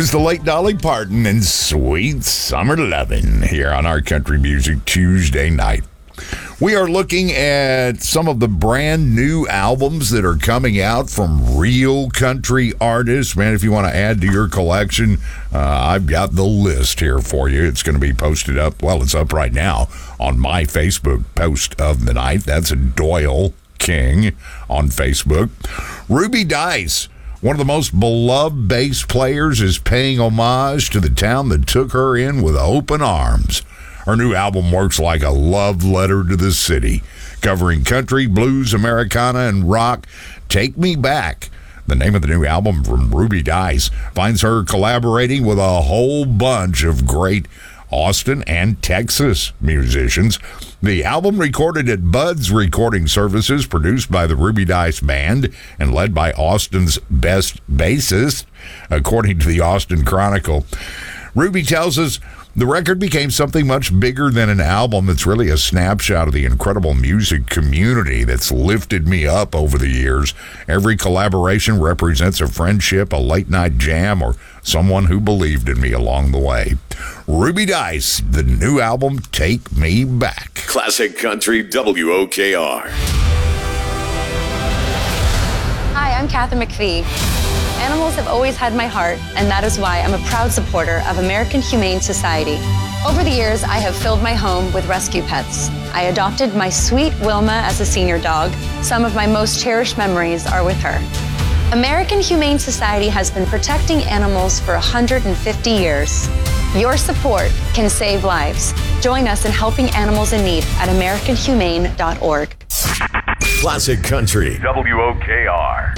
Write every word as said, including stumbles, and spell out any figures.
Here's the late Dolly Parton and Sweet Summer Lovin' here on our Country Music Tuesday night. We are looking at some of the brand new albums that are coming out from real country artists. Man, if you want to add to your collection, uh, I've got the list here for you. It's going to be posted up. Well, it's up right now on my Facebook post of the night. That's Doyle King on Facebook. Ruby Dice, one of the most beloved bass players, is paying homage to the town that took her in with open arms. Her new album works like a love letter to the city, covering country, blues, Americana, and rock. Take Me Back, the name of the new album from Ruby Dice, finds her collaborating with a whole bunch of great Austin and Texas musicians. The album, recorded at Bud's Recording Services, produced by the Ruby Dice Band and led by Austin's best bassist, according to the Austin Chronicle. Ruby tells us the record became something much bigger than an album. It's really a snapshot of the incredible music community that's lifted me up over the years. Every collaboration represents a friendship, a late-night jam, or someone who believed in me along the way. Ruby Dice, the new album, Take Me Back. Classic Country W O K R. Hi, I'm Kathy McPhee. Animals have always had my heart, and that is why I'm a proud supporter of American Humane Society. Over the years, I have filled my home with rescue pets. I adopted my sweet Wilma as a senior dog. Some of my most cherished memories are with her. American Humane Society has been protecting animals for one hundred fifty years. Your support can save lives. Join us in helping animals in need at american humane dot org. Classic Country W O K R.